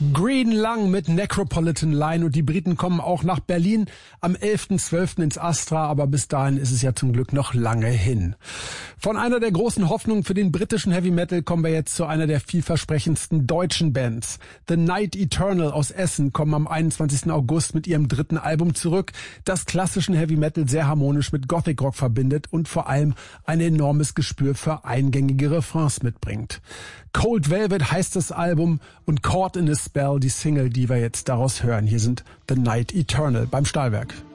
Green Lung mit Necropolitan Line und die Briten kommen auch nach Berlin am 11.12. ins Astra, aber bis dahin ist es ja zum Glück noch lange hin. Von einer der großen Hoffnungen für den britischen Heavy Metal kommen wir jetzt zu einer der vielversprechendsten deutschen Bands. The Night Eternal aus Essen kommen am 21. August mit ihrem dritten Album zurück, das klassischen Heavy Metal sehr harmonisch mit Gothic Rock verbindet und vor allem ein enormes Gespür für eingängige Refrains mitbringt. Cold Velvet heißt das Album und Caught in a Spell die Single, die wir jetzt daraus hören. Hier sind The Night Eternal beim Stahlwerk.